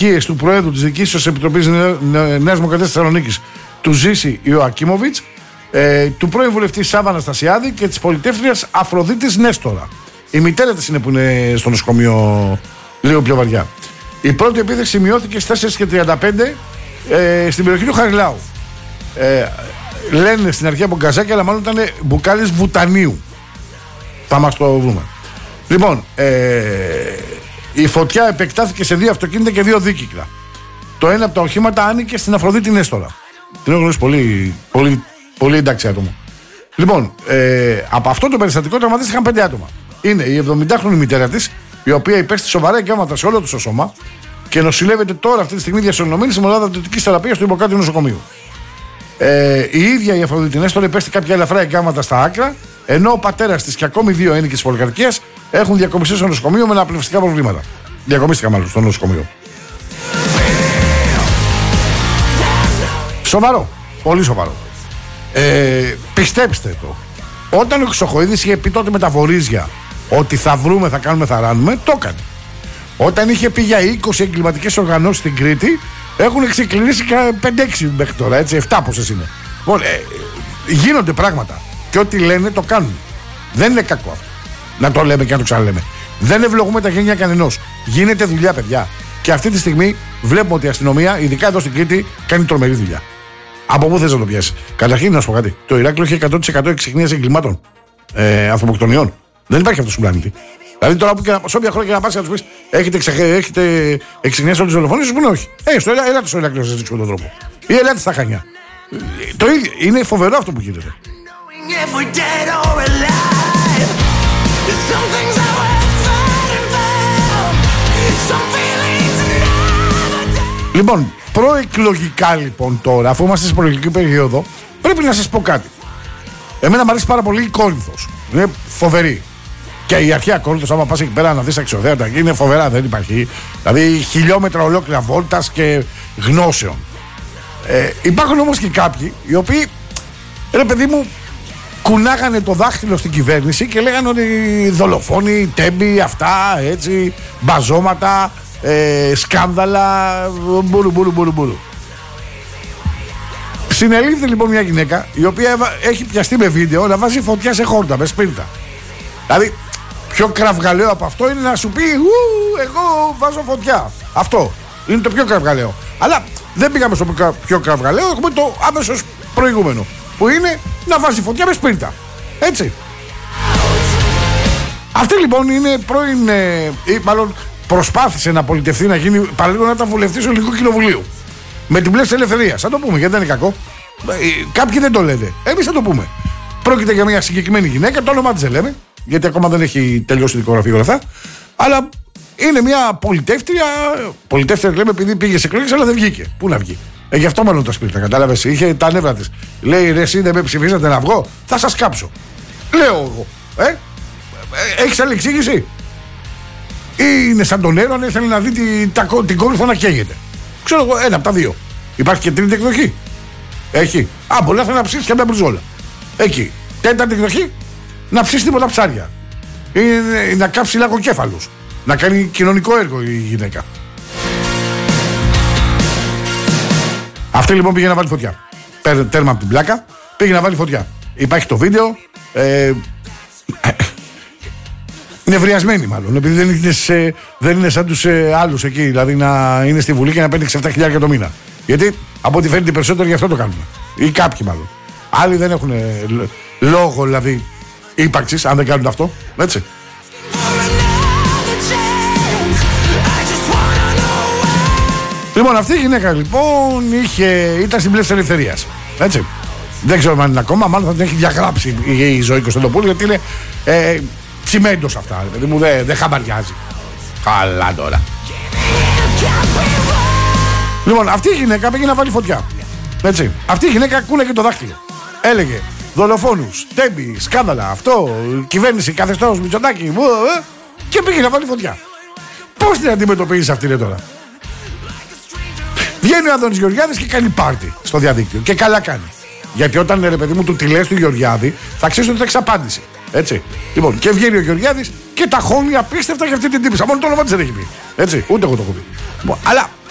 οικίες του Προέδρου της Διοικήσεως Επιτροπής Νέας Δημοκρατίας Θεσσαλονίκης, του Ζήση Ιωακίμοβιτς, του πρώην βουλευτή Σάββα Αναστασιάδη και της πολιτεύτριας Αφροδίτης Νέστορα. Η μητέρα της είναι που είναι στο νοσοκομείο λίγο πιο βαριά. Η πρώτη επίθεση σημειώθηκε στις 4:35 στην περιοχή του Χαριλάου. Λένε στην αρχή από γκαζάκια, αλλά μάλλον ήταν μπουκάλες βουτανίου. Θα μας το βρούμε. Λοιπόν, η φωτιά επεκτάθηκε σε 2 αυτοκίνητα και 2 δίκυκλα. Το ένα από τα οχήματα άνοικε στην Αφροδίτη Νέστορα. Την έχω γνωρίσει πολύ εντάξει άτομο. Λοιπόν, από αυτό το περιστατικό τραυματίστηκαν 5 άτομα. Είναι η 70χρονη μητέρα της, η οποία υπέστη σοβαρά εγκάμματα σε όλο το σώμα και νοσηλεύεται τώρα αυτή τη στιγμή διασωληνωμένη σε μονάδα δοτικής θεραπείας του Ιπποκράτειου νοσοκομείου. Η ίδια η Αφροδίτη Νέστορα υπέστη κάποια ελαφρά εγκάμματα στα άκρα, ενώ ο πατέρας της και ακόμη 2 ένοικες της πολυκατοικίας έχουν διακομιστεί στο νοσοκομείο με αναπνευστικά προβλήματα. Διακομίστηκαν μάλλον στο νοσοκομείο. Σοβαρό. Πολύ σοβαρό. Πιστέψτε το. Όταν ο Χρυσοχοΐδης είχε πει τότε με τα βορίζια ότι θα βρούμε, θα κάνουμε, θα ράνουμε, το έκανε. Όταν είχε πει για 20 εγκληματικές οργανώσεις στην Κρήτη, έχουν ξεκληρίσει 5-6 μέχρι τώρα, έτσι, 7 πόσες είναι. Λοιπόν, γίνονται πράγματα. Και ό,τι λένε το κάνουν. Δεν είναι κακό αυτό. Να το λέμε και να το ξαναλέμε. Δεν ευλογούμε τα γένια κανενός. Γίνεται δουλειά, παιδιά. Και αυτή τη στιγμή βλέπουμε ότι η αστυνομία, ειδικά εδώ στην Κρήτη, κάνει τρομερή δουλειά. Από πού θες να το πιάσεις? Καταρχήν, να σου πω κάτι. Το Ηράκλειο έχει 100% εξυχνίαση εγκλημάτων. Ανθρωποκτονιών. Δεν υπάρχει αυτό στον πλανήτη. Δηλαδή τώρα που σε όποια χρόνια να πας να του πεις έχετε εξυχνιάσει όλες τις δολοφονίες, σου πούνε όχι. Ελάτε στο Ηράκλειο να σας δείξουμε τον τρόπο. Ή ελάτε στα Χανιά. Το ίδιο. Είναι φοβερό αυτό που γίνεται. Λοιπόν, προεκλογικά λοιπόν τώρα, αφού είμαστε σε προεκλογική περίοδο, πρέπει να σας πω κάτι. Εμένα μου αρέσει πάρα πολύ η Κόρινθος. Είναι φοβερή. Και η αρχαία Κόρινθος, άμα πας εκεί πέρα να δεις αξιοθέατα, είναι φοβερά, δεν υπάρχει. Δηλαδή χιλιόμετρα ολόκληρα βόλτας και γνώσεων. Υπάρχουν όμως και κάποιοι οι οποίοι, ρε παιδί μου, κουνάγανε το δάχτυλο στην κυβέρνηση και λέγανε ότι δολοφόνοι, τέμποι, αυτά, έτσι, μπαζώματα, σκάνδαλα, μπουρου. Συνελήφθη λοιπόν μια γυναίκα η οποία έχει πιαστεί με βίντεο να βάζει φωτιά σε χόρτα, με σπίρτα. Δηλαδή, πιο κραυγαλαίο από αυτό είναι να σου πει εγώ βάζω φωτιά. Αυτό είναι το πιο κραυγαλαίο. Αλλά δεν πήγαμε στο πιο κραυγαλαίο, έχουμε το άμεσος προηγούμενο, που είναι να βάζει φωτιά με σπίρτα. Έτσι. Αυτή λοιπόν είναι πρώην, μάλλον προσπάθησε να πολιτευτεί, να γίνει παραλίγο να ήταν βουλευτής του Ελληνικού Κοινοβουλίου. Με την πλεύση ελευθερίας. Θα το πούμε γιατί δεν είναι κακό. Κάποιοι δεν το λένε. Εμείς θα το πούμε. Πρόκειται για μια συγκεκριμένη γυναίκα, το όνομά της δεν λέμε, γιατί ακόμα δεν έχει τελειώσει η δικογραφία όλα αυτά. Αλλά είναι μια πολιτεύτρια. Πολιτεύτρια λέμε επειδή πήγε σε εκλογές, αλλά δεν βγήκε. Πού να βγει? Γι' αυτό μάλλον τα σπίρτα, κατάλαβες. Είχε τα νεύρα της. Λέει ρε, εσύ δεν με ψηφίσατε να βγω, θα σας κάψω. Λέω εγώ. Έχεις άλλη εξήγηση? Ή είναι σαν τον Έρωνα, ήθελε να δει την Κόρινθο να καίγεται. Ξέρω εγώ, ένα από τα δύο. Υπάρχει και τρίτη εκδοχή? Έχει. Μπορεί να θέλει να ψήσει και μια μπριζόλα. Εκεί. Τέταρτη εκδοχή, να ψήσει τίποτα ψάρια. Ή να κάψει λαγοκέφαλους. Να κάνει κοινωνικό έργο η γυναίκα. Αυτή λοιπόν πήγε να βάλει φωτιά. Τέρμα από την πλάκα, πήγε να βάλει φωτιά. Υπάρχει το βίντεο. Νευριασμένη μάλλον, επειδή δεν είναι σαν τους άλλους εκεί, δηλαδή να είναι στη Βουλή και να παίρνει 7.000 το μήνα. Γιατί από ό,τι φαίνεται οι περισσότεροι γι' αυτό το κάνουν. Ή κάποιοι μάλλον. Άλλοι δεν έχουν λόγο δηλαδή ύπαρξης, αν δεν κάνουν αυτό. Έτσι. Λοιπόν, αυτή η γυναίκα λοιπόν ήταν στην πλεύση ελευθερίας. Έτσι. Δεν ξέρω αν είναι ακόμα, μάλλον θα την έχει διαγράψει η Ζωή Κωνσταντοπούλου, γιατί είναι τσιμέντος αυτά. Δηλαδή μου δεν χαμπαριάζει. Καλά τώρα. Λοιπόν, αυτή η γυναίκα πήγε να βάλει φωτιά. Έτσι. Αυτή η γυναίκα κούναγε το δάχτυλο. Έλεγε δολοφόνους, τέμπη, σκάνδαλα, αυτό, κυβέρνηση, καθεστώς, Μητσοτάκη, και πήγε να βάλει φωτιά. Πώς την αντιμετωπίζεις αυτή τώρα? Βγαίνει ο Άδωνης Γεωργιάδης και κάνει πάρτι στο διαδίκτυο. Και καλά κάνει. Γιατί όταν ρε παιδί μου του τη λες του Γεωργιάδη, θα ξέρεις ότι θα έχεις απάντηση. Έτσι. Λοιπόν, και βγαίνει ο Γεωργιάδης και τα χώνει απίστευτα για αυτή την τύπησα. Μόνο το όνομα της δεν έχει πει. Έτσι. Ούτε εγώ το έχω πει. Αλλά